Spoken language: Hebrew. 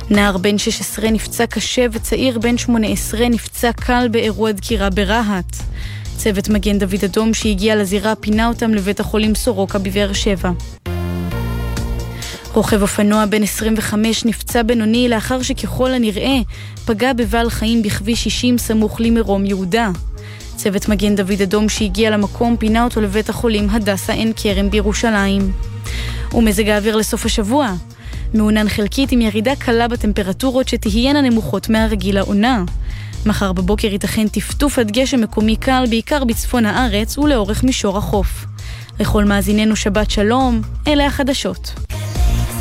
נער בן 16 נפצע קשה וצעיר בן 18 נפצע קל באירוע דקירה ברהט. צוות מגן דוד אדום שהגיע לזירה פינה אותם לבית החולים סורוקה בבאר שבע. רוכב אופנוע בן 25 נפצע בינוני לאחר שככל הנראה פגע בבעל חיים בכביש 60 סמוך למרום יהודה. צוות מגן דוד אדום שהגיע למקום פינה אותו לבית החולים הדסה עין כרם בירושלים. ומזג האוויר לסוף השבוע. מעונן חלקית עם ירידה קלה בטמפרטורות שתהיינה נמוכות מהרגיל העונה. מחר בבוקר ייתכן טפטוף עד גשם מקומי קל בעיקר בצפון הארץ ולאורך מישור החוף. לכל מאזיננו שבת שלום, אלה החדשות.